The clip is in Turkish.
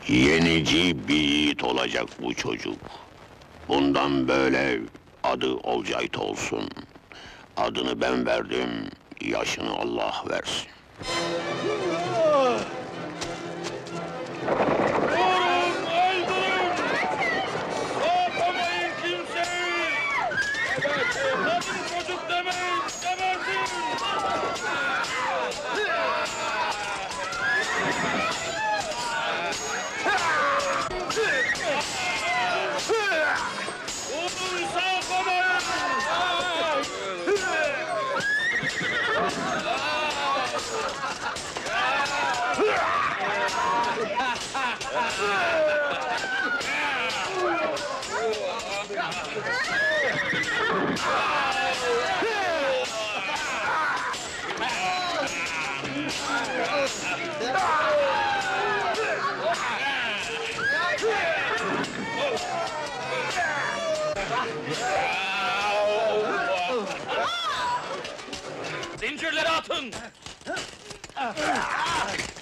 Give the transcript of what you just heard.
Yenici bir yiğit olacak bu çocuk. Bundan böyle adı Olcayt olsun. Adını ben verdim, yaşını Allah versin. Vurun, öldürün! Korkmayın kimseyi! Kadın çocuk demeyin, gebertin! Vurun, sağlamayın! Zincirleri atın!